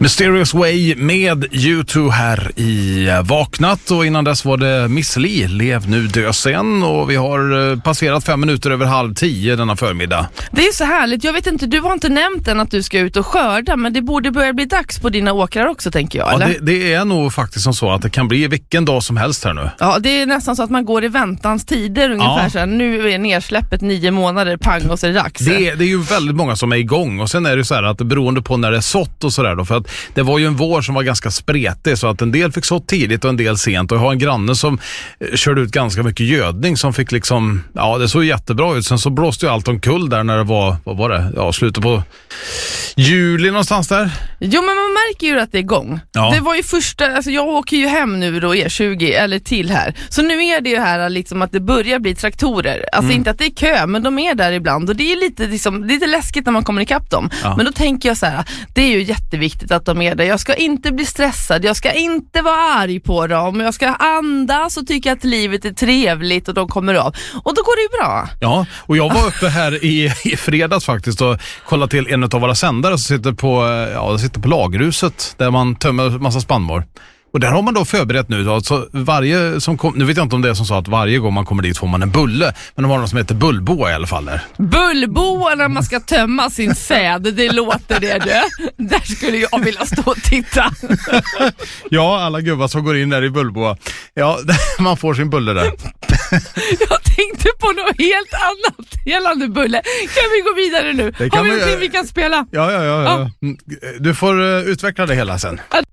Mysterious Way med U2 här i Vaknat, och innan dess var det Miss Li, Lev nu dö sen, och vi har passerat 5 minuter över 9:30 denna förmiddag. Det är så härligt, jag vet inte, du har inte nämnt än att du ska ut och skörda, men det borde börja bli dags på dina åkrar också, tänker jag, eller? Ja, det är nog faktiskt som så att det kan bli vilken dag som helst här nu. Ja, det är nästan så att man går i väntans tider ungefär, så här, nu är nedsläppet 9 månader, pang, och så är det dags. Det är ju väldigt många som är igång, och sen är det så här att det beroende på när det är sått och sådär då, för att det var ju en vår som var ganska spretig, så att en del fick sått tidigt och en del sent, och jag har en granne som körde ut ganska mycket gödning som fick liksom, ja, det såg jättebra ut. Sen så blåste ju allt omkull där när det var, vad var det? Ja, slutet på juli någonstans där. Jo, men man märker ju att det är igång. Ja. Det var ju första, alltså jag åker ju hem nu då E20 eller till här. Så nu är det ju här liksom att det börjar bli traktorer. Alltså inte att det är kö, men de är där ibland, och det är lite liksom, lite läskigt när man kommer ikapp dem. Ja. Men då tänker jag så här, det är ju jätteviktigt att de är där. Jag ska inte bli stressad, jag ska inte vara arg på dem, jag ska andas och tycka att livet är trevligt och de kommer av. Och då går det ju bra. Ja, och jag var uppe här i fredags faktiskt och kollade till en av våra sändare som sitter på lagerhuset där man tömmer massa spannmål. Och där har man då förberett nu då, alltså varje som kom, nu vet jag inte om det är som så att varje gång man kommer dit får man en bulle, men de har något som heter bullboa i alla fall där. Bullboa när man ska tömma sin säd, det låter det. Där skulle jag vilja stå och titta. Ja, alla gubbar som går in där i bullboa. Ja, man får sin bulle där. Jag tänkte på något helt annat gällande bulle. Kan vi gå vidare nu? Har vi någonting vi kan spela? Ja. Du får utveckla det hela sen.